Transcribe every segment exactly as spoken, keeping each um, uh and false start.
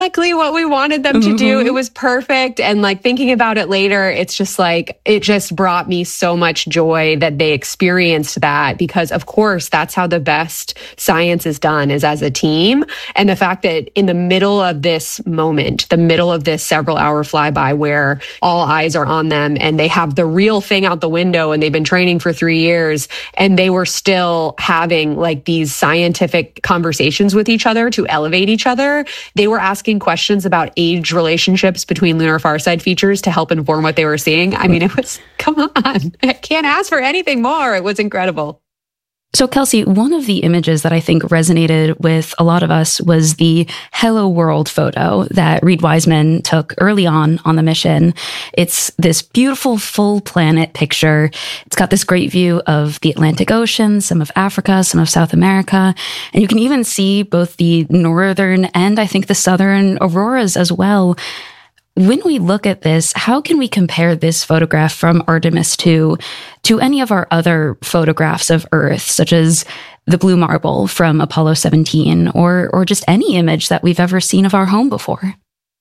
exactly what we wanted them to do. It was perfect. And like thinking about it later, it's just like, it just brought me so much joy that they experienced that, because of course, that's how the best science is done, is as a team. And the fact that in the middle of this moment, the middle of this several hour flyby where all eyes are on them and they have the real thing out the window and they've been training for three years and they were still having like these scientific conversations with each other to elevate each other. They were asking questions about age relationships between lunar farside features to help inform what they were seeing. I mean, it was, come on, I can't ask for anything more. It was incredible. So Kelsey, one of the images that I think resonated with a lot of us was the Hello World photo that Reid Wiseman took early on on the mission. It's this beautiful full planet picture. It's got this great view of the Atlantic Ocean, some of Africa, some of South America. And you can even see both the northern and I think the southern auroras as well. When we look at this, how can we compare this photograph from Artemis two to any of our other photographs of Earth, such as the blue marble from Apollo seventeen, or or just any image that we've ever seen of our home before?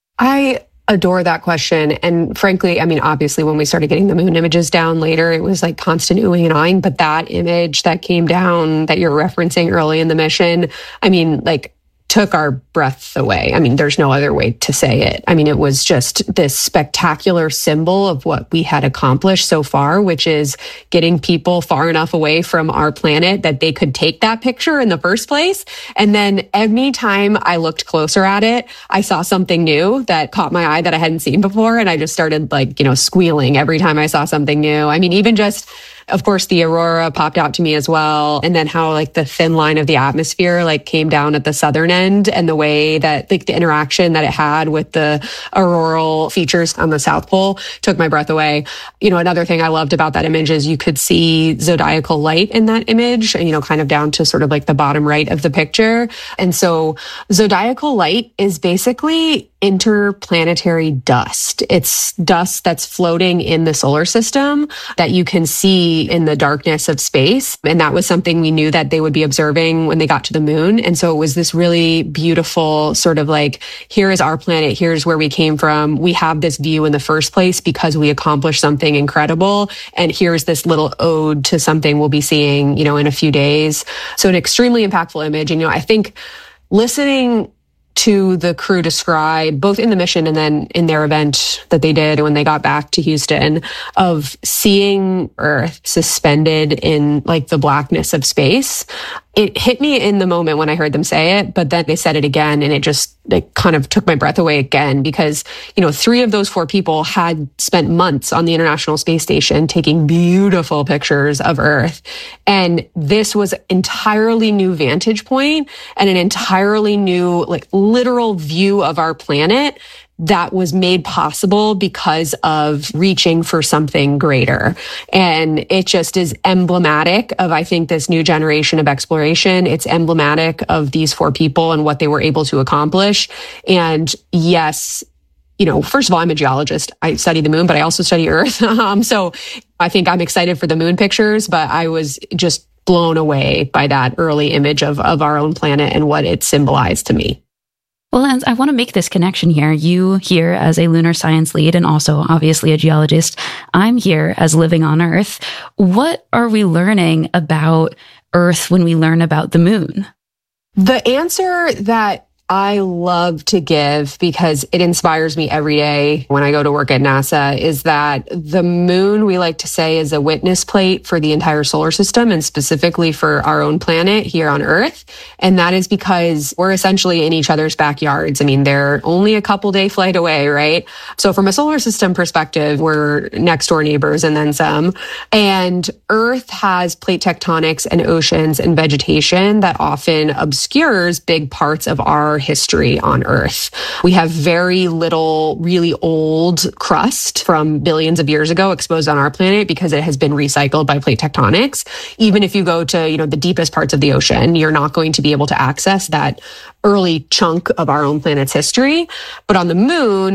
I adore that question. And frankly, I mean, obviously, when we started getting the moon images down later, it was like constant oohing and ahhing. But that image that came down that you're referencing early in the mission, I mean, like, took our breath away. I mean, there's no other way to say it. I mean, it was just this spectacular symbol of what we had accomplished so far, which is getting people far enough away from our planet that they could take that picture in the first place. And then anytime I looked closer at it, I saw something new that caught my eye that I hadn't seen before. And I just started like, you know, squealing every time I saw something new. I mean, even just of course, the aurora popped out to me as well. And then how like the thin line of the atmosphere like came down at the southern end, and the way that like the interaction that it had with the auroral features on the South Pole took my breath away. You know, another thing I loved about that image is you could see zodiacal light in that image, and, you know, kind of down to sort of like the bottom right of the picture. And so zodiacal light is basically interplanetary dust. It's dust that's floating in the solar system that you can see in the darkness of space. And that was something we knew that they would be observing when they got to the moon. And so it was this really beautiful sort of like, here is our planet. Here's where we came from. We have this view in the first place because we accomplished something incredible. And here's this little ode to something we'll be seeing, you know, in a few days. So an extremely impactful image. And, you know, I think listening to the crew describe, both in the mission and then in their event that they did when they got back to Houston, of seeing Earth suspended in like the blackness of space. It hit me in the moment when I heard them say it, but then they said it again, and it just it kind of took my breath away again, because, you know, three of those four people had spent months on the International Space Station taking beautiful pictures of Earth. And this was entirely new vantage point and an entirely new, like, literal view of our planet that was made possible because of reaching for something greater. And it just is emblematic of, I think, this new generation of exploration. It's emblematic of these four people and what they were able to accomplish. And yes, you know, first of all, I'm a geologist. I study the moon, but I also study Earth. um, so I think I'm excited for the moon pictures, but I was just blown away by that early image of, of our own planet and what it symbolized to me. Well, Lance, I want to make this connection here. You here as a lunar science lead and also obviously a geologist. I'm here as living on Earth. What are we learning about Earth when we learn about the moon? The answer that I love to give, because it inspires me every day when I go to work at NASA, is that the moon, we like to say, is a witness plate for the entire solar system, and specifically for our own planet here on Earth. And that is because we're essentially in each other's backyards. I mean, they're only a couple day flight away, right? So from a solar system perspective, we're next door neighbors and then some. And Earth has plate tectonics and oceans and vegetation that often obscures big parts of our history on Earth. We have very little really old crust from billions of years ago exposed on our planet because it has been recycled by plate tectonics. Even if you go to, you know, the deepest parts of the ocean, you're not going to be able to access that early chunk of our own planet's history. But on the moon,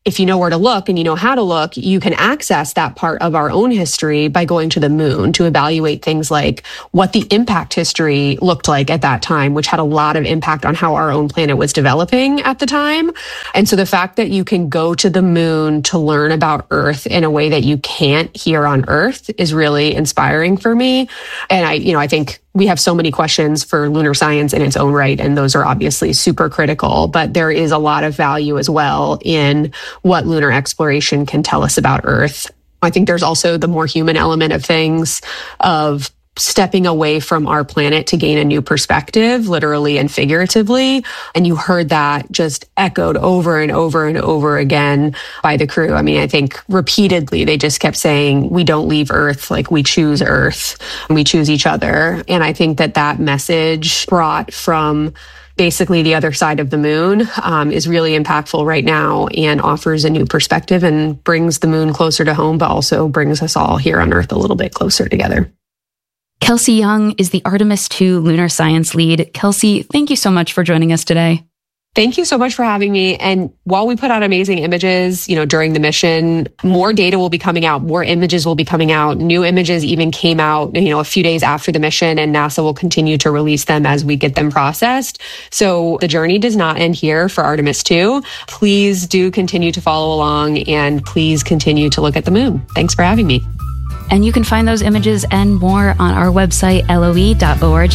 if you know where to look and you know how to look, you can access that part of our own history by going to the moon to evaluate things like what the impact history looked like at that time, which had a lot of impact on how our own planet was developing at the time. And so the fact that you can go to the moon to learn about Earth in a way that you can't here on Earth is really inspiring for me. And I, you know, I think we have so many questions for lunar science in its own right, and those are obviously super critical, but there is a lot of value as well in what lunar exploration can tell us about Earth. I think there's also the more human element of things, of stepping away from our planet to gain a new perspective, literally and figuratively. And you heard that just echoed over and over and over again by the crew. I mean, I think repeatedly they just kept saying, we don't leave Earth, like we choose Earth, and we choose each other. And I think that that message brought from basically the other side of the moon um, is really impactful right now and offers a new perspective and brings the moon closer to home, but also brings us all here on Earth a little bit closer together. Kelsey Young is the Artemis two lunar science lead. Kelsey, thank you so much for joining us today. Thank you so much for having me. And while we put out amazing images, you know, during the mission, more data will be coming out, more images will be coming out. New images even came out, you know, a few days after the mission, and NASA will continue to release them as we get them processed. So the journey does not end here for Artemis two. Please do continue to follow along, and please continue to look at the moon. Thanks for having me. And you can find those images and more on our website, L O E dot org.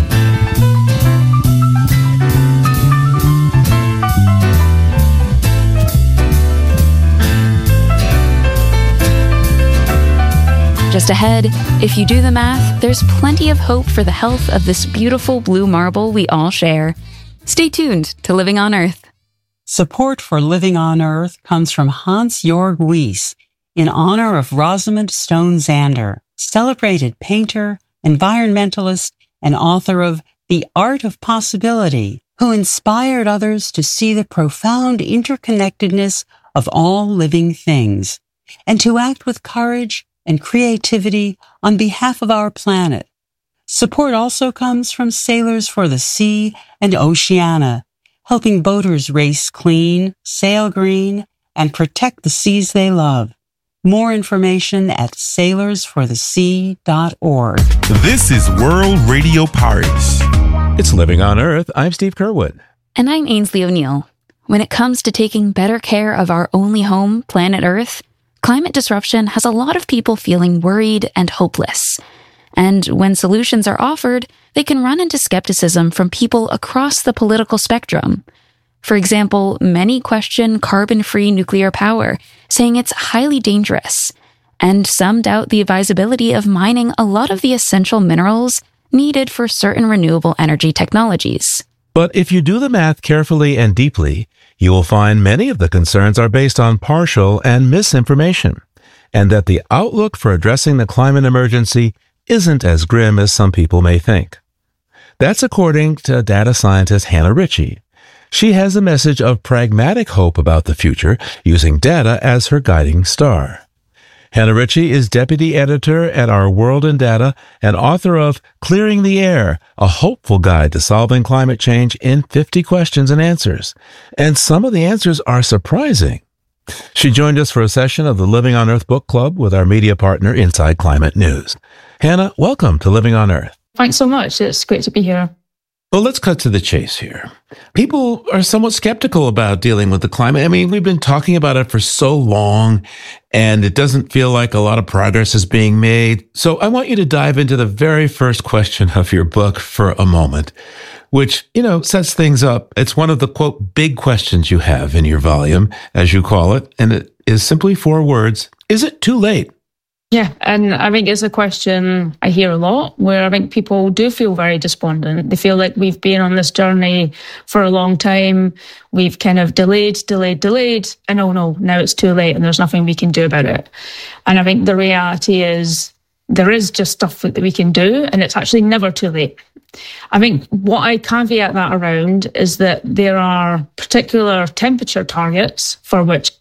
Just ahead, if you do the math, there's plenty of hope for the health of this beautiful blue marble we all share. Stay tuned to Living on Earth. Support for Living on Earth comes from Hans-Jörg Wyss in honor of Rosamund Stone Zander, celebrated painter, environmentalist, and author of The Art of Possibility, who inspired others to see the profound interconnectedness of all living things and to act with courage and creativity on behalf of our planet. Support also comes from Sailors for the Sea and Oceana, helping boaters race clean, sail green, and protect the seas they love. More information at sailors for the sea dot org. This is World Radio Paris. It's Living on Earth. I'm Steve Curwood. And I'm Ainsley O'Neill. When it comes to taking better care of our only home, planet Earth, climate disruption has a lot of people feeling worried and hopeless. And when solutions are offered, they can run into skepticism from people across the political spectrum. For example, many question carbon-free nuclear power, saying it's highly dangerous. And some doubt the advisability of mining a lot of the essential minerals needed for certain renewable energy technologies. But if you do the math carefully and deeply, you will find many of the concerns are based on partial and misinformation, and that the outlook for addressing the climate emergency isn't as grim as some people may think. That's according to data scientist Hannah Ritchie. She has a message of pragmatic hope about the future, using data as her guiding star. Hannah Ritchie is deputy editor at Our World in Data and author of Clearing the Air, a hopeful guide to solving climate change in fifty questions and answers. And some of the answers are surprising. She joined us for a session of the Living on Earth book club with our media partner, Inside Climate News. Hannah, welcome to Living on Earth. Thanks so much. It's great to be here. Well, let's cut to the chase here. People are somewhat skeptical about dealing with the climate. I mean, we've been talking about it for so long, and it doesn't feel like a lot of progress is being made. So I want you to dive into the very first question of your book for a moment, which, you know, sets things up. It's one of the, quote, big questions you have in your volume, as you call it, and it is simply four words. Is it too late? Yeah, and I think it's a question I hear a lot, where I think people do feel very despondent. They feel like we've been on this journey for a long time. We've kind of delayed, delayed, delayed, and oh no, now it's too late and there's nothing we can do about it. And I think the reality is there is just stuff that we can do, and it's actually never too late. I think what I caveat that around is that there are particular temperature targets for which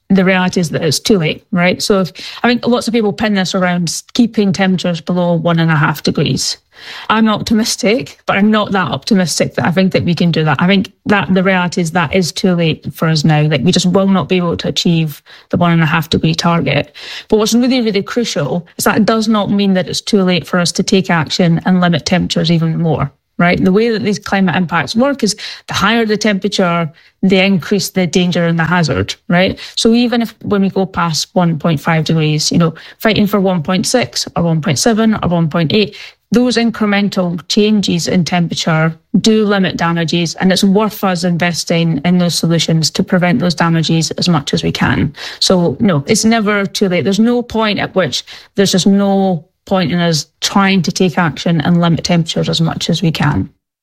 the reality is that it's too late, right? So if, I think lots of people pin this around keeping temperatures below one and a half degrees. I'm optimistic, but I'm not that optimistic that I think that we can do that. I think that the reality is that is too late for us now. Like, we just will not be able to achieve the one and a half degree target. But what's really, really crucial is that it does not mean that it's too late for us to take action and limit temperatures even more. Right? The way that these climate impacts work is the higher the temperature, the increase the danger and the hazard, right? So even if when we go past one point five degrees, you know, fighting for one point six or one point seven or one point eight, those incremental changes in temperature do limit damages, and it's worth us investing in those solutions to prevent those damages as much as we can. So no, it's never too late. There's no point at which there's just no point in us trying to take action and limit temperatures as much as we can.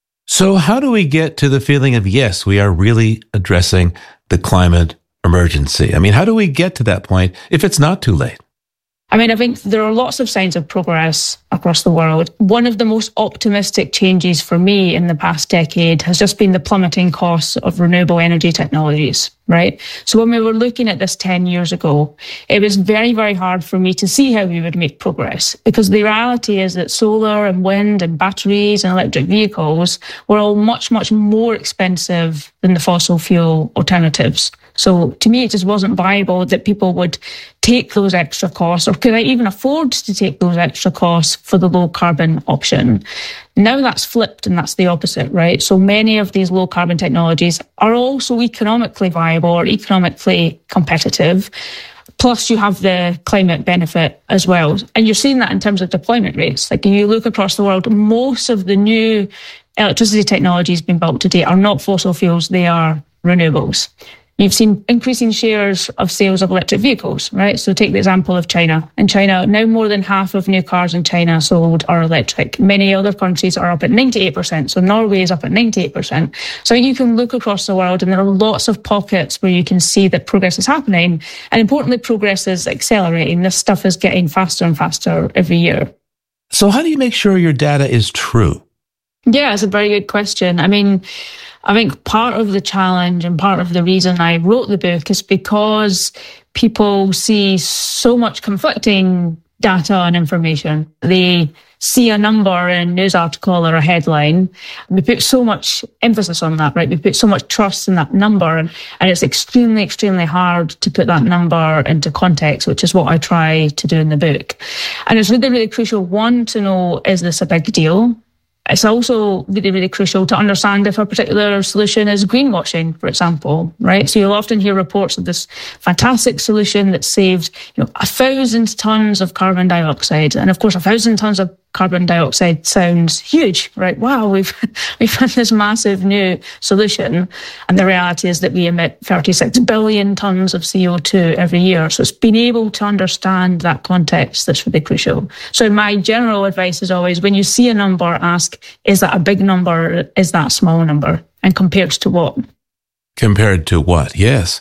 So how do we get to the feeling of, yes, we are really addressing the climate emergency? I mean, how do we get to that point if it's not too late? I mean, I think there are lots of signs of progress across the world. One of the most optimistic changes for me in the past decade has just been the plummeting costs of renewable energy technologies, right? So when we were looking at this ten years ago, it was very, very hard for me to see how we would make progress, because the reality is that solar and wind and batteries and electric vehicles were all much, much more expensive than the fossil fuel alternatives. So to me, it just wasn't viable that people would take those extra costs, or could I even afford to take those extra costs for the low carbon option. Now that's flipped and that's the opposite, right? So many of these low carbon technologies are also economically viable or economically competitive. Plus you have the climate benefit as well. And you're seeing that in terms of deployment rates. Like, if you look across the world, most of the new electricity technologies being built today are not fossil fuels, they are renewables. You've seen increasing shares of sales of electric vehicles, right? So take the example of China. In China, now more than half of new cars in China sold are electric. Many other countries are up at ninety-eight percent. So Norway is up at ninety-eight percent. So you can look across the world and there are lots of pockets where you can see that progress is happening. And importantly, progress is accelerating. This stuff is getting faster and faster every year. So how do you make sure your data is true? Yeah, it's a very good question. I mean, I think part of the challenge and part of the reason I wrote the book is because people see so much conflicting data and information. They see a number in a news article or a headline. We put so much emphasis on that, right? We put so much trust in that number, and, and it's extremely, extremely hard to put that number into context, which is what I try to do in the book. And it's really, really crucial, one, to know, is this a big deal? It's also really, really crucial to understand if a particular solution is greenwashing, for example, right? So you'll often hear reports of this fantastic solution that saved, you know, a thousand tons of carbon dioxide. And of course, a thousand tons of carbon dioxide sounds huge, right? Wow, we've we've had this massive new solution. And the reality is that we emit thirty-six billion tons of C O two every year. So it's being able to understand that context that's really crucial. So my general advice is always, when you see a number, ask, is that a big number? Is that a small number? And compared to what? Compared to what? Yes.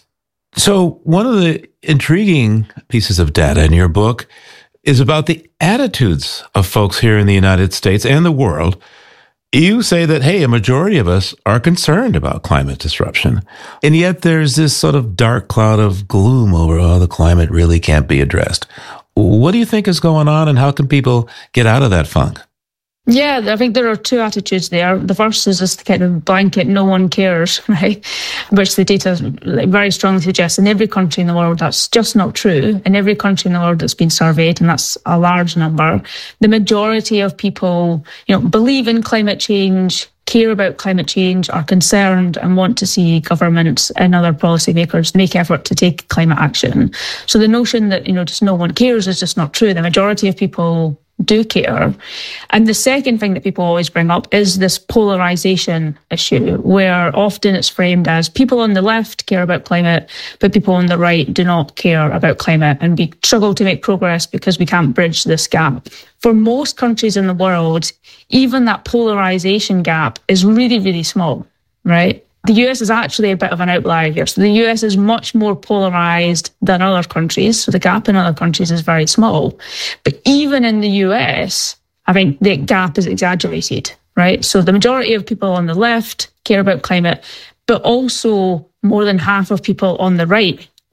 So one of the intriguing pieces of data in your book is about the attitudes of folks here in the United States and the world. You say that, hey, a majority of us are concerned about climate disruption. And yet there's this sort of dark cloud of gloom over, oh, the climate really can't be addressed. What do you think is going on, and how can people get out of that funk? Yeah, I think there are two attitudes there. The first is this kind of blanket, no one cares, right? Which the data very strongly suggests in every country in the world that's just not true. In every country in the world that's been surveyed, and that's a large number, the majority of people, you know, believe in climate change, care about climate change, are concerned, and want to see governments and other policymakers make effort to take climate action. So the notion that, you know, just no one cares is just not true. The majority of people do care. And the second thing that people always bring up is this polarization issue, where often it's framed as people on the left care about climate, but people on the right do not care about climate, and we struggle to make progress because we can't bridge this gap. For most countries in the world, even that polarization gap is really, really small, right? The U S is actually a bit of an outlier here. So the U S is much more polarized than other countries. So the gap in other countries is very small. But even in the U S, I think the gap is exaggerated, right? So the majority of people on the left care about climate, but also more than half of people on the right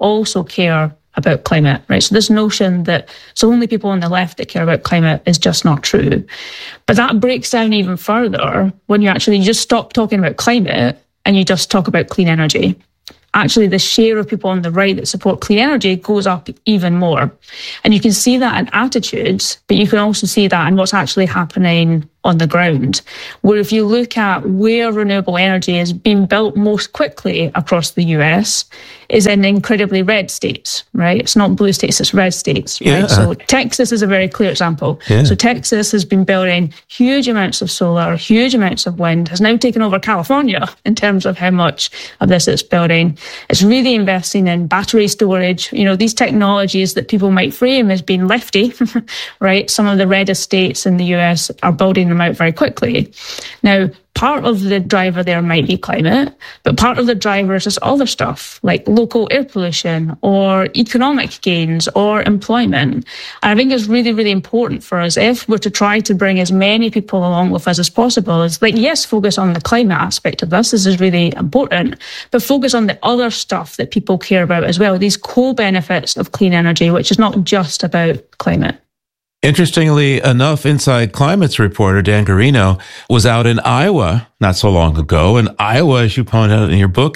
also care about climate, right? So this notion that it's only people on the left that care about climate is just not true. But that breaks down even further when you actually just stop talking about climate and you just talk about clean energy. Actually, the share of people on the right that support clean energy goes up even more. And you can see that in attitudes, but you can also see that in what's actually happening on the ground, where if you look at where renewable energy is being built most quickly across the U S is in incredibly red states, right? It's not blue states, it's red states, right? Yeah. So Texas is a very clear example. Yeah. So Texas has been building huge amounts of solar, huge amounts of wind, has now taken over California in terms of how much of this it's building. It's really investing in battery storage, you know, these technologies that people might frame as being lefty, right? Some of the reddest states in the U S are building them out very quickly. Now, part of the driver there might be climate, but part of the driver is just other stuff like local air pollution or economic gains or employment. And I think it's really, really important for us, if we're to try to bring as many people along with us as possible, is like, yes, focus on the climate aspect of this. This is really important, but focus on the other stuff that people care about as well, these co-benefits of clean energy, which is not just about climate. Interestingly enough, Inside Climate's reporter, Dan Garino, was out in Iowa not so long ago. And Iowa, as you point out in your book,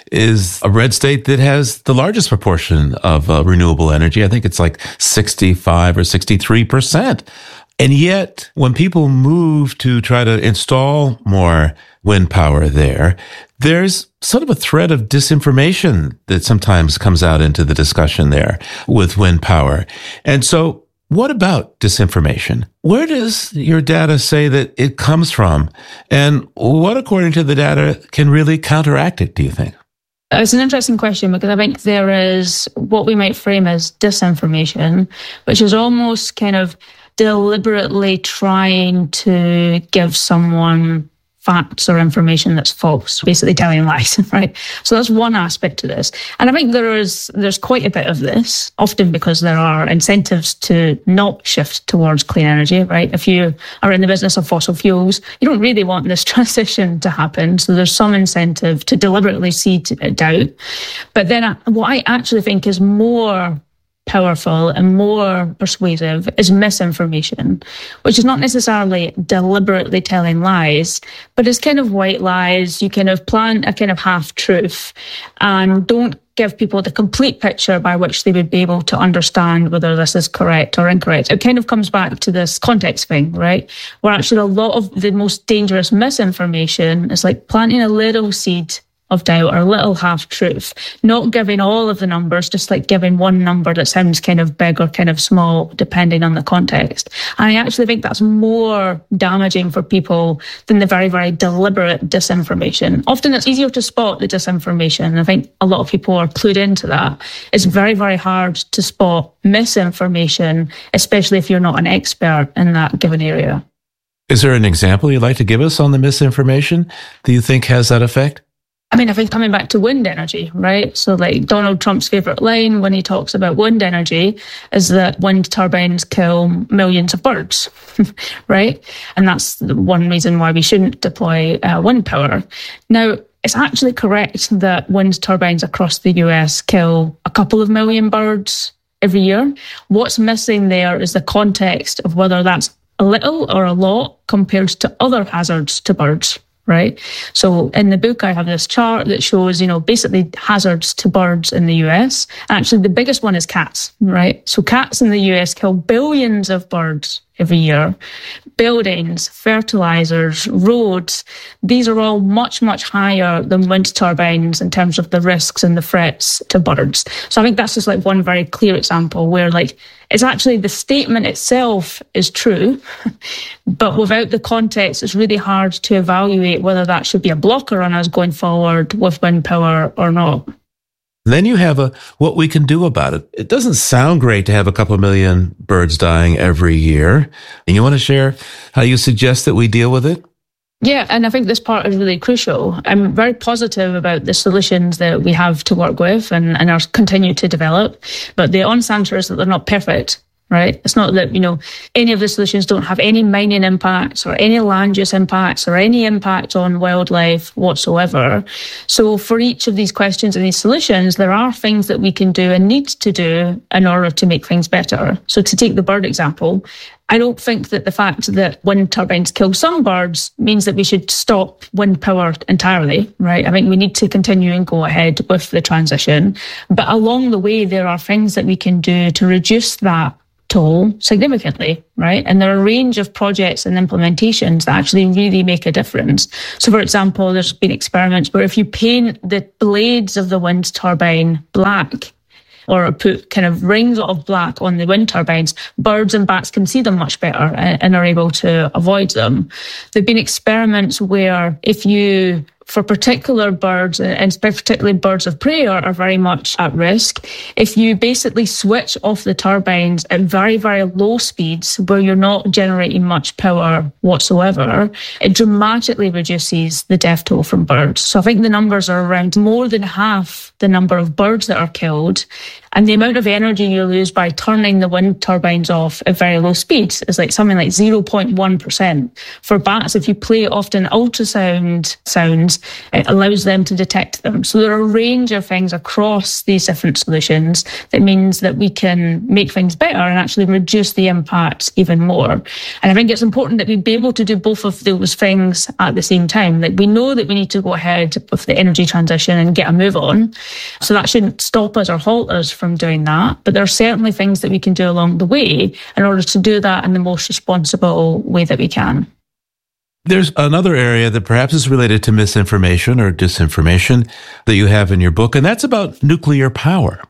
is a red state that has the largest proportion of uh, renewable energy. I think it's like sixty-five or sixty-three percent. And yet, when people move to try to install more wind power there, there's sort of a thread of disinformation that sometimes comes out into the discussion there with wind power. And so, what about disinformation? Where does your data say that it comes from? And what, according to the data, can really counteract it, do you think? It's an interesting question, because I think there is what we might frame as disinformation, which is almost kind of deliberately trying to give someone facts or information that's false, basically telling lies, right? So that's one aspect to this. And I think there is, there's quite a bit of this, often because there are incentives to not shift towards clean energy, right? If you are in the business of fossil fuels, you don't really want this transition to happen. So there's some incentive to deliberately seed doubt. But then what I actually think is more powerful and more persuasive is misinformation, which is not necessarily deliberately telling lies, but it's kind of white lies. You kind of plant a kind of half truth and don't give people the complete picture by which they would be able to understand whether this is correct or incorrect. It kind of comes back to this context thing, right? Where actually a lot of the most dangerous misinformation is like planting a little seed of doubt or a little half-truth, not giving all of the numbers, just like giving one number that sounds kind of big or kind of small, depending on the context. And I actually think that's more damaging for people than the very, very deliberate disinformation. Often it's easier to spot the disinformation, and I think a lot of people are clued into that. It's very, very hard to spot misinformation, especially if you're not an expert in that given area. Is there an example you'd like to give us on the misinformation that you think has that effect? I mean, I think coming back to wind energy, right? So like Donald Trump's favorite line when he talks about wind energy is that wind turbines kill millions of birds, right? And that's the one reason why we shouldn't deploy uh, wind power. Now, it's actually correct that wind turbines across the U S kill a couple of million birds every year. What's missing there is the context of whether that's a little or a lot compared to other hazards to birds. Right. So in the book, I have this chart that shows, you know, basically hazards to birds in the U S. Actually, the biggest one is cats. Right. So cats in the U S kill billions of birds every year. Buildings, fertilizers, roads, these are all much, much higher than wind turbines in terms of the risks and the threats to birds. So I think that's just like one very clear example where like it's actually the statement itself is true, but without the context, it's really hard to evaluate whether that should be a blocker on us going forward with wind power or not. Then you have a what we can do about it. It doesn't sound great to have a couple of million birds dying every year. And you want to share how you suggest that we deal with it? Yeah, and I think this part is really crucial. I'm very positive about the solutions that we have to work with and, and are continue to develop. But the honest answer is that they're not perfect. right? It's not that, you know, any of the solutions don't have any mining impacts or any land use impacts or any impact on wildlife whatsoever. So for each of these questions and these solutions, there are things that we can do and need to do in order to make things better. So to take the bird example, I don't think that the fact that wind turbines kill some birds means that we should stop wind power entirely, right? I think we need to continue and go ahead with the transition. But along the way, there are things that we can do to reduce that toll significantly, right? And there are a range of projects and implementations that actually really make a difference. So, for example, there's been experiments where if you paint the blades of the wind turbine black, or put kind of rings of black on the wind turbines, birds and bats can see them much better and are able to avoid them. There have been experiments where if you, for particular birds, and particularly birds of prey are, are very much at risk, if you basically switch off the turbines at very, very low speeds where you're not generating much power whatsoever, it dramatically reduces the death toll from birds. So I think the numbers are around more than half the number of birds that are killed. And the amount of energy you lose by turning the wind turbines off at very low speeds is like something like zero point one percent. For bats, if you play often ultrasound sounds, it allows them to detect them. So there are a range of things across these different solutions that means that we can make things better and actually reduce the impacts even more. And I think it's important that we be able to do both of those things at the same time. Like, we know that we need to go ahead with the energy transition and get a move on. So that shouldn't stop us or halt us from doing that. But there are certainly things that we can do along the way in order to do that in the most responsible way that we can. There's another area that perhaps is related to misinformation or disinformation that you have in your book, and that's about nuclear power.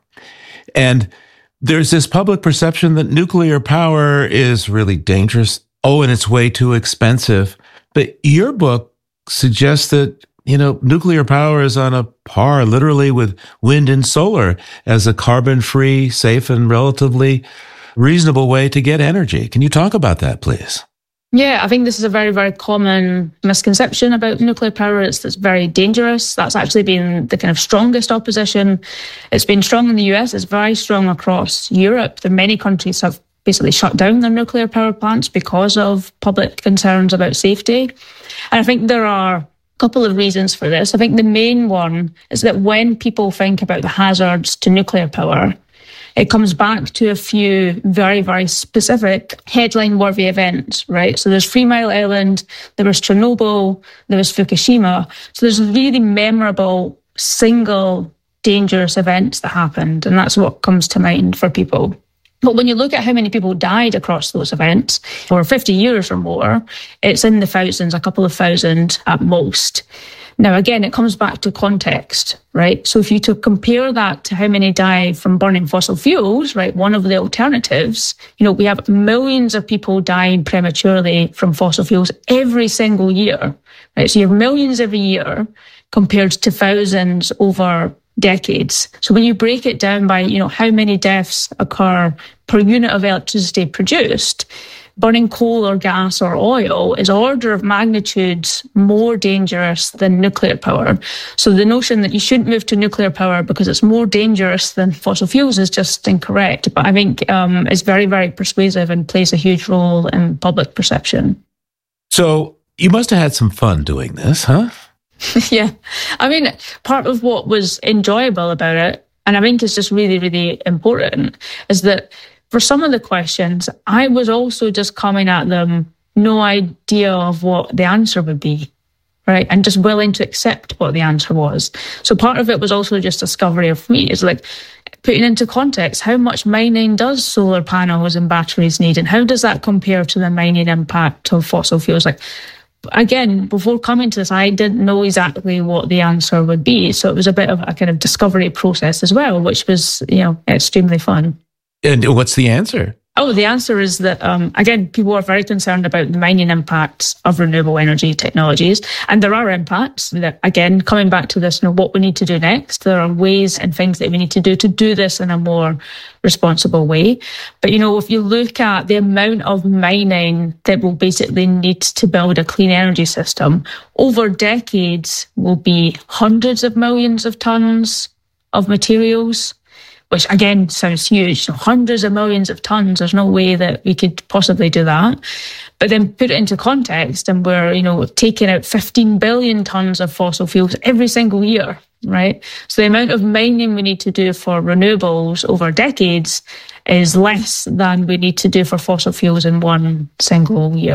And there's this public perception that nuclear power is really dangerous. Oh, and it's way too expensive. But your book suggests that, you know, nuclear power is on a par literally with wind and solar as a carbon-free, safe, and relatively reasonable way to get energy. Can you talk about that, please? Yeah, I think this is a very, very common misconception about nuclear power. It's, it's very dangerous. That's actually been the kind of strongest opposition. It's been strong in the U S. It's very strong across Europe. There are many countries have basically shut down their nuclear power plants because of public concerns about safety. And I think there are a couple of reasons for this. I think the main one is that when people think about the hazards to nuclear power, it comes back to a few very, very specific headline-worthy events, right? So there's Three Mile Island, there was Chernobyl, there was Fukushima. So there's really memorable, single, dangerous events that happened, and that's what comes to mind for people. But when you look at how many people died across those events for fifty years or more, it's in the thousands, a couple of thousand at most. Now, again, it comes back to context, right? So if you to compare that to how many die from burning fossil fuels, right, one of the alternatives, you know, we have millions of people dying prematurely from fossil fuels every single year, right? So you have millions every year compared to thousands over decades. So when you break it down by, you know, how many deaths occur per unit of electricity produced, burning coal or gas or oil is order of magnitude more dangerous than nuclear power. So the notion that you shouldn't move to nuclear power because it's more dangerous than fossil fuels is just incorrect. But I think um, it's very, very persuasive and plays a huge role in public perception. So you must have had some fun doing this, huh? Yeah. I mean, part of what was enjoyable about it, and I think it's just really, really important, is that for some of the questions, I was also just coming at them, no idea of what the answer would be, right? And just willing to accept what the answer was. So part of it was also just discovery of me. It's like putting into context, how much mining does solar panels and batteries need? And how does that compare to the mining impact of fossil fuels? Like, again, before coming to this, I didn't know exactly what the answer would be. So it was a bit of a kind of discovery process as well, which was, you know, extremely fun. And what's the answer? Oh, the answer is that, um, again, people are very concerned about the mining impacts of renewable energy technologies. And there are impacts that, again, coming back to this, you know, what we need to do next, there are ways and things that we need to do to do this in a more responsible way. But, you know, if you look at the amount of mining that will basically need to build a clean energy system, over decades will be hundreds of millions of tons of materials. which again sounds huge, so hundreds of millions of tons. There's no way that we could possibly do that. But then put it into context, and we're, you know, taking out fifteen billion tons of fossil fuels every single year, right? So the amount of mining we need to do for renewables over decades is less than we need to do for fossil fuels in one single year.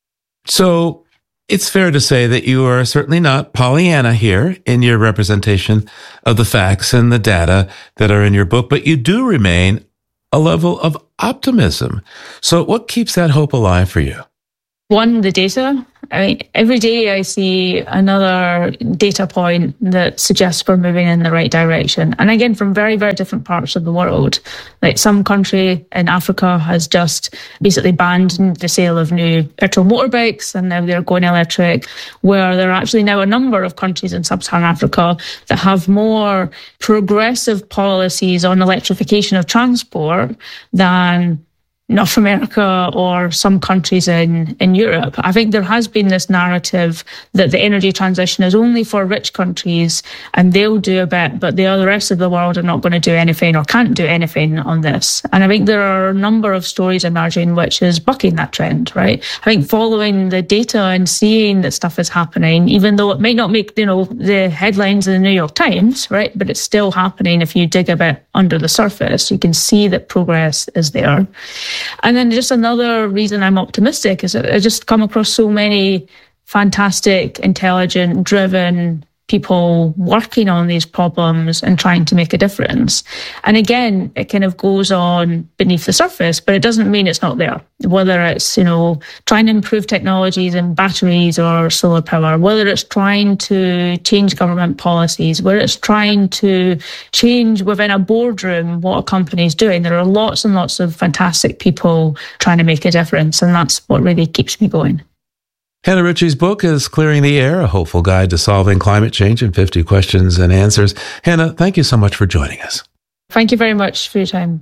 So it's fair to say that you are certainly not Pollyanna here in your representation of the facts and the data that are in your book, but you do remain a level of optimism. So what keeps that hope alive for you? One, the data. I mean, every day I see another data point that suggests we're moving in the right direction. And again, from very, very different parts of the world. Like some country in Africa has just basically banned the sale of new petrol motorbikes, and now they're going electric, where there are actually now a number of countries in sub-Saharan Africa that have more progressive policies on electrification of transport than North America or some countries in, in Europe. I think there has been this narrative that the energy transition is only for rich countries and they'll do a bit, but the other rest of the world are not going to do anything or can't do anything on this. And I think there are a number of stories emerging which is bucking that trend, right? I think following the data and seeing that stuff is happening, even though it might not make, you know, the headlines in the New York Times, right? But it's still happening. If you dig a bit under the surface, you can see that progress is there. And then just another reason I'm optimistic is that I just come across so many fantastic, intelligent, driven people working on these problems and trying to make a difference. And again, it kind of goes on beneath the surface, but it doesn't mean it's not there. Whether it's, you know, trying to improve technologies in batteries or solar power, whether it's trying to change government policies, whether it's trying to change within a boardroom what a company is doing. There are lots and lots of fantastic people trying to make a difference, and that's what really keeps me going. Hannah Ritchie's book is Clearing the Air, a hopeful guide to solving climate change in fifty questions and answers. Hannah, thank you so much for joining us. Thank you very much for your time.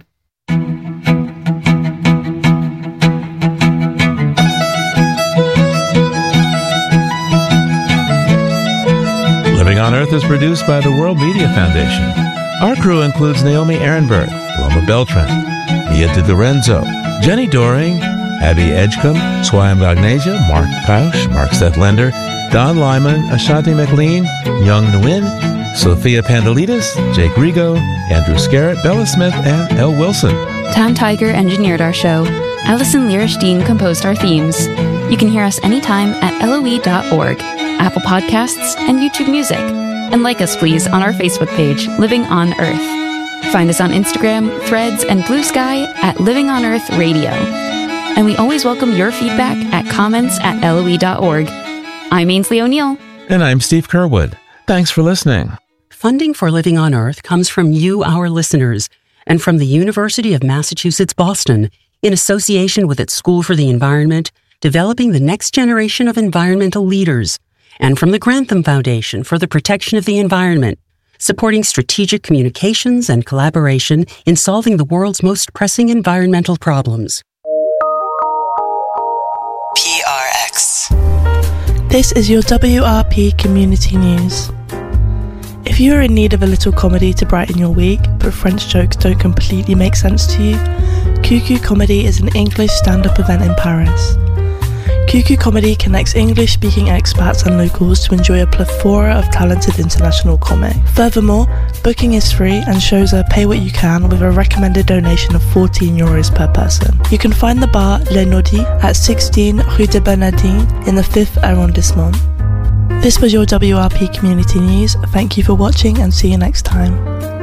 Living on Earth is produced by the World Media Foundation. Our crew includes Naomi Ehrenberg, Loma Beltran, Mia De Lorenzo, Jenny Doring, Abby Edgecombe, Swayam Gagnesia, Mark Pausch, Mark Sethlender, Don Lyman, Ashanti McLean, Young Nguyen, Sophia Pandelides, Jake Rigo, Andrew Scarrett, Bella Smith, and Elle Wilson. Tom Tiger engineered our show. Allison Lierstein composed our themes. You can hear us anytime at L O E dot org, Apple Podcasts, and YouTube Music. And like us, please, on our Facebook page, Living on Earth. Find us on Instagram, Threads, and Blue Sky at Living on Earth Radio. And we always welcome your feedback at comments at L O E dot org. I'm Ainsley O'Neill. And I'm Steve Curwood. Thanks for listening. Funding for Living on Earth comes from you, our listeners, and from the University of Massachusetts, Boston, in association with its School for the Environment, developing the next generation of environmental leaders, and from the Grantham Foundation for the Protection of the Environment, supporting strategic communications and collaboration in solving the world's most pressing environmental problems. P R X. This is your W R P Community News. If you are in need of a little comedy to brighten your week, but French jokes don't completely make sense to you, Cuckoo Comedy is an English stand-up event in Paris. Cuckoo Comedy connects English-speaking expats and locals to enjoy a plethora of talented international comics. Furthermore, booking is free and shows are pay what you can with a recommended donation of fourteen euros per person. You can find the bar Le Nodi at sixteen Rue de Bernardine in the fifth arrondissement. This was your W R P Community News. Thank you for watching and see you next time.